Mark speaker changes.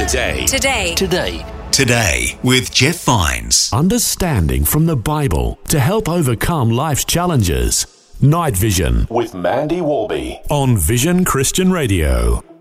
Speaker 1: Today with Jeff Vines.
Speaker 2: Understanding from the Bible to help overcome life's challenges. Night Vision with Mandy Warby on Vision Christian Radio.